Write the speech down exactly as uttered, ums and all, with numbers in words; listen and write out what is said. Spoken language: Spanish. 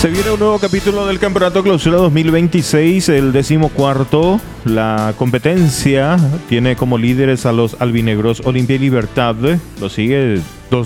Se viene un nuevo capítulo del Campeonato Clausura dos mil veintiséis, el decimocuarto. La competencia tiene como líderes a los albinegros Olimpia y Libertad. Lo sigue dos